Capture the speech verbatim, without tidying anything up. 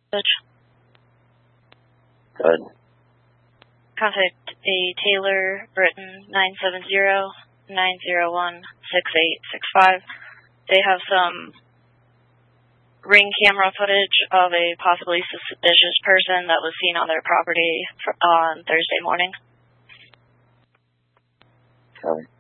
Footage. Good. Contact a Taylor Britton nine seven zero, nine zero one, six eight six five. They have some ring camera footage of a possibly suspicious person that was seen on their property on Thursday morning. Okay.